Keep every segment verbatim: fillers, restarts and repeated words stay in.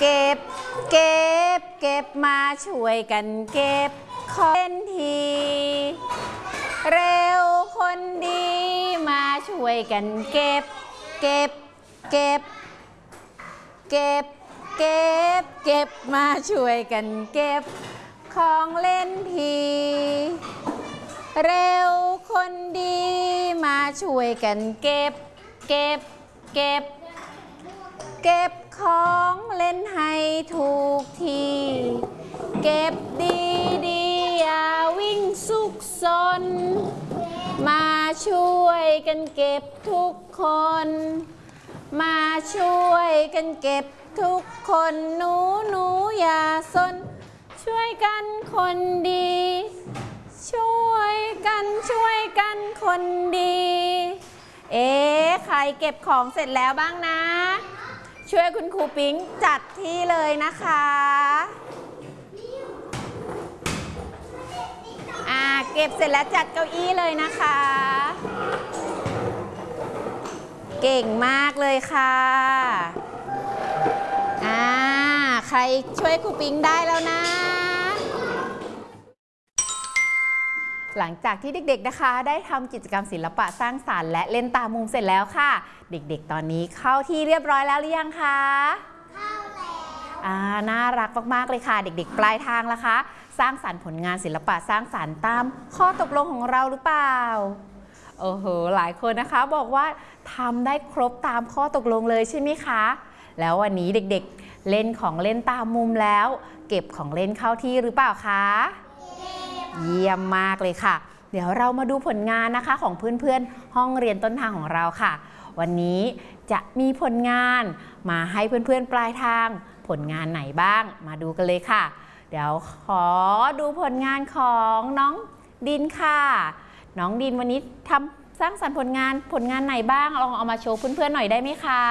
เก็บเก็บเก็บมาช่วยกันเก็บของเล่นทีเร็วคนดีมาช่วยกันเก็บเก็บเก็บเก็บเก็บเก็บมาช่วยกันเก็บของเล่นทีเร็วคนดีมาช่วยกันเก็บเก็บเก็บเก็บของเล่นให้ถูกที่เก็บดีดีอย่าวิ่งซุกซนมาช่วยกันเก็บทุกคนมาช่วยกันเก็บทุกคนหนูหนูอย่าซนช่วยกันคนดีช่วยกันช่วยกันคนดีเอ๊ะใครเก็บของเสร็จแล้วบ้างนะช่วยคุณครูปิ๊งจัดที่เลยนะคะอ่าเก็บเสร็จแล้วจัดเก้าอี้เลยนะคะเก่งมากเลยค่ะอ่าใครช่วยครูปิ๊งได้แล้วนะหลังจากที่เด็กๆนะคะได้ทำกิจกรรมศิลปะสร้างสรรค์และเล่นตามมุมเสร็จแล้วค่ะเด็กๆตอนนี้เข้าที่เรียบร้อยแล้วหรือยังคะเข้าแล้วอ่าน่ารักมากๆเลยค่ะเด็กๆปลายทางล่ะคะสร้างสรรค์ผลงานศิลปะสร้างสรรค์ตามข้อตกลงของเราหรือเปล่าโอ้โหหลายคนนะคะบอกว่าทำได้ครบตามข้อตกลงเลยใช่ไหมคะแล้ววันนี้เด็กๆเล่นของเล่นตามมุมแล้วเก็บของเล่นเข้าที่หรือเปล่าคะเยี่ยมมากเลยค่ะเดี๋ยวเรามาดูผลงานนะคะของเพื่อนๆห้องเรียนต้นทางของเราค่ะวันนี้จะมีผลงานมาให้เพื่อนๆปลายทางผลงานไหนบ้างมาดูกันเลยค่ะเดี๋ยวขอดูผลงานของน้องดินค่ะน้องดินวันนี้ทำสร้างสรรค์ผลงานผลงานไหนบ้างลองเอามาโชว์เพื่อนๆหน่อยได้ไหมคะ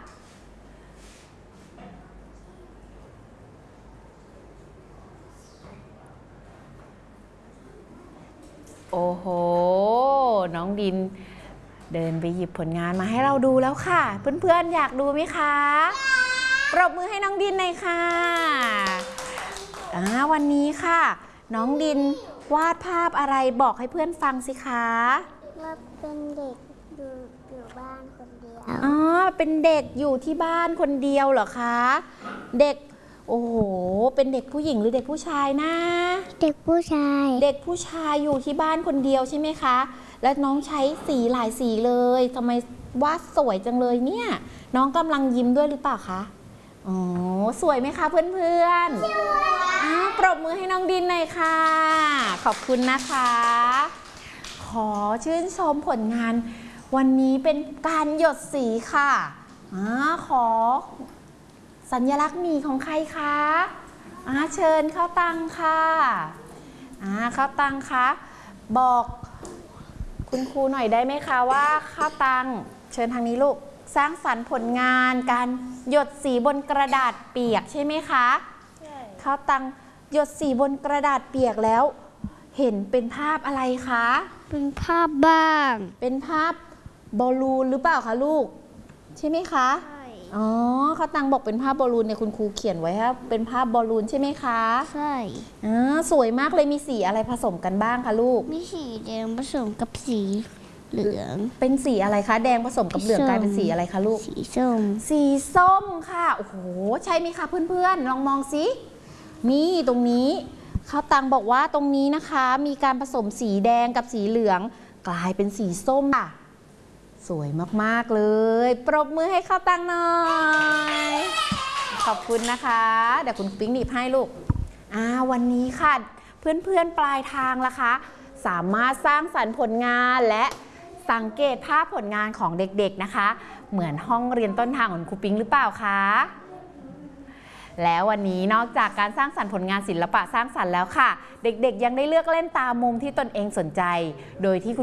โอ้โหน้องดินเดินไปหยิบผลงานมาให้เราดูแล้วค่ะเพื่อนๆอยากดูไหมคะปรบมือให้น้องดินหน่อยค่ะอ่าวันนี้ค่ะน้องดินวาดภาพอะไรบอกให้เพื่อนฟังสิคะว่าเป็นเด็กอยู่อยู่บ้านคนเดียวอ๋อเป็นเด็กอยู่ที่บ้านคนเดียวเหรอคะเด็กโอ้โหเป็นเด็กผู้หญิงหรือเด็กผู้ชายนะเด็กผู้ชายเด็กผู้ชายอยู่ที่บ้านคนเดียวใช่ไหมคะแล้วน้องใช้สีหลายสีเลยทำไมวาดสวยจังเลยเนี่ยน้องกำลังยิ้มด้วยหรือเปล่าคะอ๋อสวยไหมคะเพื่อนๆสวยอ่าปรบมือให้น้องดินหน่อยค่ะขอบคุณนะคะขอชื่นชมผลงานวันนี้เป็นการหยดสีค่ะอ่าขอสัญลักษณ์หมีของใครคะอ่าเชิญเข้าตังค่ะอ่าเข้าตังคะบอกคุณครูหน่อยได้ไหมคะว่าเข้าตังเชิญทางนี้ลูกสร้างสรรค์ผลงานการหยดสีบนกระดาษเปียกใช่ไหมคะใช่เข้าตังหยดสีบนกระดาษเปียกแล้วเห็นเป็นภาพอะไรคะเป็นภาพบ้างเป็นภาพบอลลูนหรือเปล่าคะลูกใช่ไหมคะใช่อ๋อเขาตังบอกเป็นภาพบอลลูนเนี่ยคุณครูเขียนไว้ครับเป็นภาพบอลลูนใช่ไหมคะใช่อ่าสวยมากเลยมีสีอะไรผสมกันบ้างคะลูกมีสีแดงผสมกับสีเหลืองเป็นสีอะไรคะแดงผสมกับเหลืองกลายเป็นสีอะไรคะลูกสีส้มสีส้มค่ะโอ้โหใช่ไหมคะเพื่อนๆลองมองสิมีตรงนี้เขาตังบอกว่าตรงนี้นะคะมีการผสมสีแดงกับสีเหลืองกลายเป็นสีส้มค่ะสวยมากๆเลยปรบมือให้ข้าวตังหน่อยขอบคุณนะคะเดี๋ยวคุณปิ๊งหนีบให้ลูกอ่าวันนี้ค่ะเพื่อนๆปลายทางล่ะคะสามารถสร้างสรรค์ผลงานและสังเกตภาพผลงานของเด็กๆนะคะเหมือนห้องเรียนต้นทางของครูปิ๊งหรือเปล่าคะแล้ววันนี้นอกจากการสร้างสรรค์ผลงานศิลปะสร้างสรรค์แล้วค่ะเด็กๆยังได้เลือกเล่นตามมุมที่ตนเองสนใจโดยที่คุณ